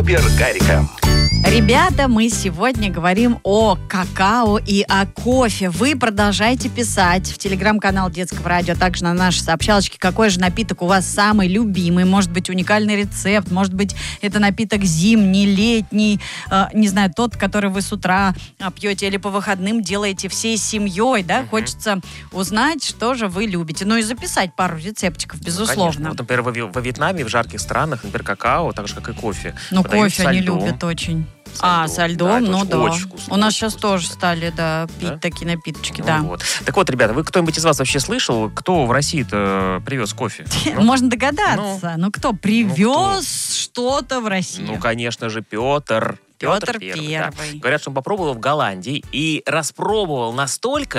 Супер Гариком. Ребята, мы сегодня говорим о какао и о кофе. Вы продолжайте писать в телеграм-канал Детского радио, а также на наши сообщалочки, какой же напиток у вас самый любимый. Может быть, уникальный рецепт, может быть, это напиток зимний, летний, не знаю, тот, который вы с утра пьете или по выходным делаете всей семьей, да? Хочется узнать, что же вы любите. Ну и записать пару рецептиков, безусловно. Вот, например, во Вьетнаме, в жарких странах, например, какао, так же, как и кофе. Ну, подают кофе со они льдом. любят очень. Со Со льдом, это ну очень, да. очень вкусно, У нас очень сейчас вкусно, тоже кстати. стали, да, пить Да? такие напиточки, Ну да. вот. Так вот, ребята, вы кто-нибудь из вас вообще слышал, кто в России-то привез кофе? Ну, Можно догадаться. Ну, кто привез кто? что-то в Россию? ну, конечно же, Петр. Петр Первый. Да. Первый. Говорят, что он попробовал в Голландии и распробовал настолько,